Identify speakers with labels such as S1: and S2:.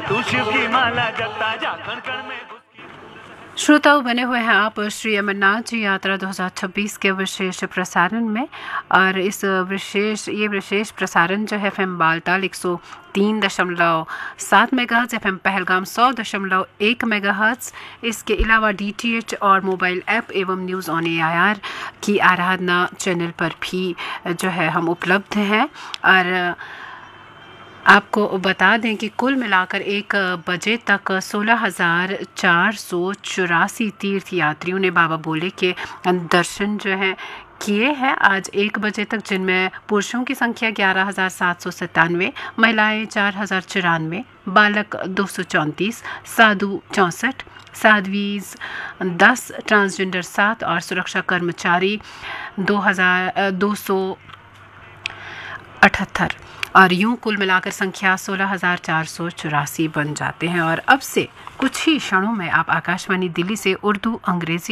S1: तू शिव की माला जपता जा, कण कण में
S2: श्रोताओं, बने हुए हैं आप श्री अमरनाथ जी यात्रा 2026 के विशेष प्रसारण में। और इस विशेष प्रसारण जो है FM Baltal 103.7 megahertz, FM Pahalgam 100.1 megahertz, इसके अलावा DTH और मोबाइल ऐप एवं न्यूज़ ऑन AIR की आराधना चैनल पर भी जो है हम उपलब्ध हैं। और आपको बता दें कि कुल मिलाकर 1 बजे तक 16,484 तीर्थ यात्रियों ने बाबा भोले के दर्शन जो है किए हैं आज 1 बजे तक, जिनमें पुरुषों की संख्या 11,797, महिलाएं 4,094, बालक 234, साधु 64, साध्वीज 10, ट्रांसजेंडर 7 और सुरक्षा कर्मचारी 2,278। और यूं कुल मिलाकर संख्या 16,484 बन जाते हैं। और अब से कुछ ही क्षणों में आप आकाशवाणी दिल्ली से उर्दू, अंग्रेजी